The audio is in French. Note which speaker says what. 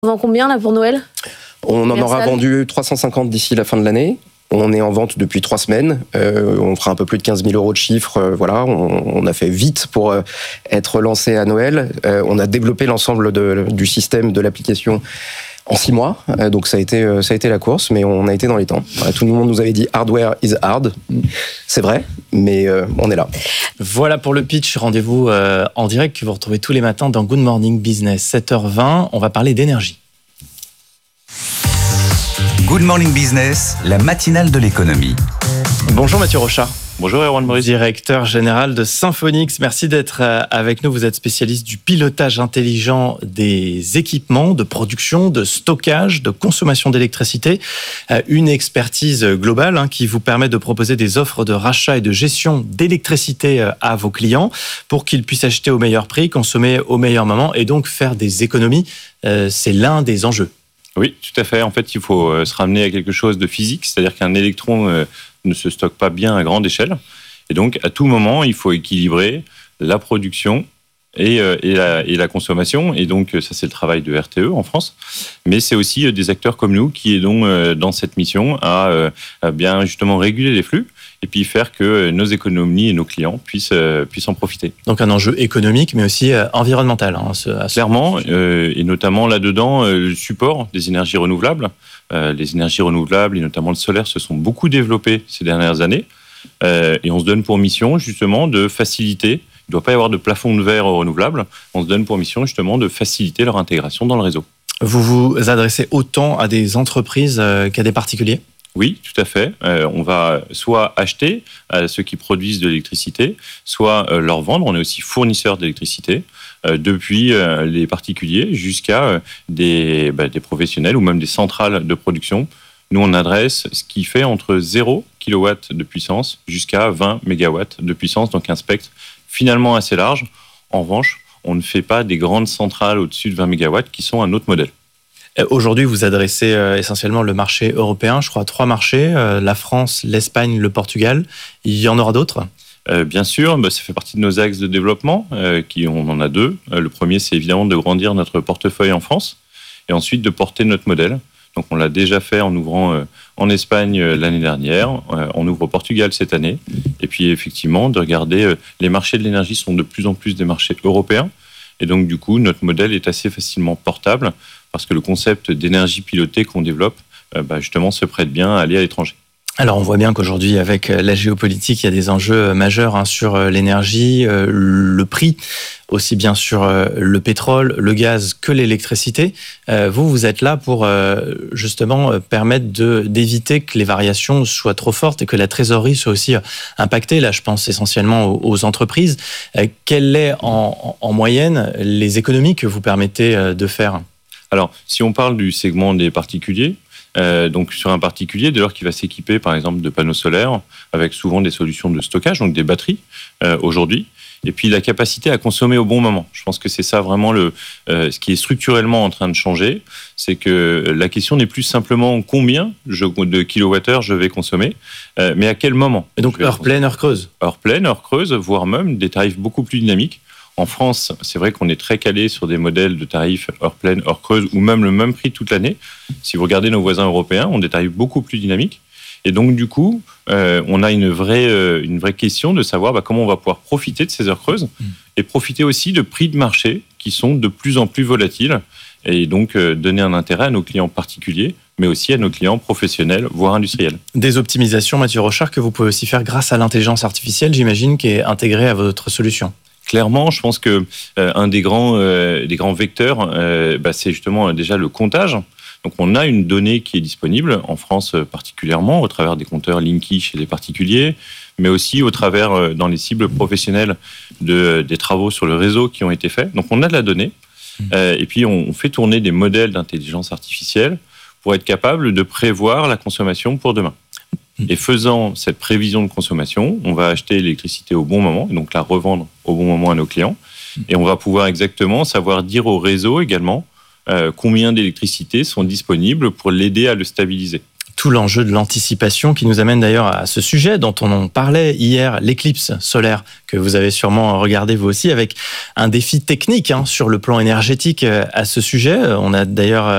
Speaker 1: Vend combien là pour Noël ?
Speaker 2: On en aura vendu 350 d'ici la fin de l'année. On est en vente depuis 3 semaines. On fera un peu plus de 15 000 euros de chiffre. Voilà, on a fait vite pour être lancé à Noël. On a développé l'ensemble du système de l'application en 6 mois. Donc ça a été la course, mais on a été dans les temps. Voilà, tout le monde nous avait dit hardware is hard. C'est vrai, mais on est là.
Speaker 3: Voilà pour le pitch. Rendez-vous en direct que vous retrouvez tous les matins dans Good Morning Business, 7h20. On va parler d'énergie.
Speaker 4: Good Morning Business, la matinale de l'économie.
Speaker 3: Bonjour Mathieu Rochard.
Speaker 5: Bonjour Erwan Maurice.
Speaker 3: Directeur général de Symphonix. Merci d'être avec nous. Vous êtes spécialiste du pilotage intelligent des équipements de production, de stockage, de consommation d'électricité. Une expertise globale qui vous permet de proposer des offres de rachat et de gestion d'électricité à vos clients pour qu'ils puissent acheter au meilleur prix, consommer au meilleur moment et donc faire des économies. C'est l'un des enjeux.
Speaker 5: Oui, tout à fait. En fait, il faut se ramener à quelque chose de physique, c'est-à-dire qu'un électron ne se stocke pas bien à grande échelle. Et donc, à tout moment, il faut équilibrer la production et la consommation. Et donc, ça, c'est le travail de RTE en France. Mais c'est aussi des acteurs comme nous qui aidons dans cette mission à bien justement réguler les flux et puis faire que nos économies et nos clients puissent en profiter.
Speaker 3: Donc un enjeu économique, mais aussi environnemental.
Speaker 5: Clairement, et notamment là-dedans, le support des énergies renouvelables. Les énergies renouvelables, et notamment le solaire, se sont beaucoup développées ces dernières années. Et on se donne pour mission, justement, de faciliter. Il ne doit pas y avoir de plafond de verre renouvelable. On se donne pour mission, justement, de faciliter leur intégration dans le réseau.
Speaker 3: Vous vous adressez autant à des entreprises qu'à des particuliers ?
Speaker 5: Oui, tout à fait. On va soit acheter à ceux qui produisent de l'électricité, soit leur vendre. On est aussi fournisseur d'électricité, depuis les particuliers jusqu'à des professionnels ou même des centrales de production. Nous, on adresse ce qui fait entre 0 kW de puissance jusqu'à 20 MW de puissance, donc un spectre finalement assez large. En revanche, on ne fait pas des grandes centrales au-dessus de 20 MW qui sont un autre modèle.
Speaker 3: Aujourd'hui, vous adressez essentiellement le marché européen, je crois 3 marchés, la France, l'Espagne, le Portugal. Il y en aura d'autres ?
Speaker 5: Bien sûr, ça fait partie de nos axes de développement, on en a 2. Le premier, c'est évidemment de grandir notre portefeuille en France et ensuite de porter notre modèle. Donc on l'a déjà fait en ouvrant en Espagne l'année dernière, on ouvre au Portugal cette année. Et puis effectivement, de regarder, les marchés de l'énergie sont de plus en plus des marchés européens. Et donc du coup, notre modèle est assez facilement portable parce que le concept d'énergie pilotée qu'on développe, justement, se prête bien à aller à l'étranger.
Speaker 3: Alors on voit bien qu'aujourd'hui, avec la géopolitique, il y a des enjeux majeurs sur l'énergie, le prix, aussi bien sur le pétrole, le gaz que l'électricité. Vous êtes là pour justement permettre d'éviter que les variations soient trop fortes et que la trésorerie soit aussi impactée. Là, je pense essentiellement aux entreprises. Quelles est en moyenne les économies que vous permettez de faire ?
Speaker 5: Alors, si on parle du segment des particuliers, donc sur un particulier, dès lors qu'il va s'équiper par exemple de panneaux solaires avec souvent des solutions de stockage, donc des batteries aujourd'hui, et puis la capacité à consommer au bon moment. Je pense que c'est ça vraiment ce qui est structurellement en train de changer, c'est que la question n'est plus simplement combien de kilowattheures je vais consommer, mais à quel moment.
Speaker 3: Et donc heure pleine, heure creuse.
Speaker 5: Heure pleine, heure creuse, voire même des tarifs beaucoup plus dynamiques. En France, c'est vrai qu'on est très calé sur des modèles de tarifs heure pleine, heure creuse, ou même le même prix toute l'année. Si vous regardez nos voisins européens, on a des tarifs beaucoup plus dynamiques. Et donc, du coup, on a une vraie question de savoir comment on va pouvoir profiter de ces heures creuses et profiter aussi de prix de marché qui sont de plus en plus volatiles et donc donner un intérêt à nos clients particuliers, mais aussi à nos clients professionnels, voire industriels.
Speaker 3: Des optimisations, Mathieu Rochard, que vous pouvez aussi faire grâce à l'intelligence artificielle, j'imagine, qui est intégrée à votre solution.
Speaker 5: Clairement, je pense que un des grands vecteurs, c'est justement déjà le comptage. Donc, on a une donnée qui est disponible en France particulièrement au travers des compteurs Linky chez les particuliers, mais aussi au travers dans les cibles professionnelles des travaux sur le réseau qui ont été faits. Donc, on a de la donnée et puis on fait tourner des modèles d'intelligence artificielle pour être capable de prévoir la consommation pour demain. Et faisant cette prévision de consommation, on va acheter l'électricité au bon moment, et donc la revendre au bon moment à nos clients. Et on va pouvoir exactement savoir dire au réseau également combien d'électricité sont disponibles pour l'aider à le stabiliser.
Speaker 3: tout l'enjeu de l'anticipation qui nous amène d'ailleurs à ce sujet dont on en parlait hier, l'éclipse solaire que vous avez sûrement regardé vous aussi, avec un défi technique sur le plan énergétique à ce sujet. On a d'ailleurs